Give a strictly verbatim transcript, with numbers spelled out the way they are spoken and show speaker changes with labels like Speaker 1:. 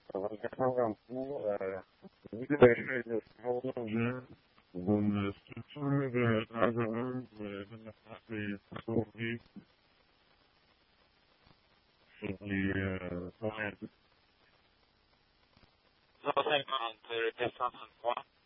Speaker 1: vingt-quatre heures pour euh, vous avez le prolonger une structure de dangereuse de la santé photographique sur les euh, sur les
Speaker 2: zéro cinquante, répète cent trente-trois.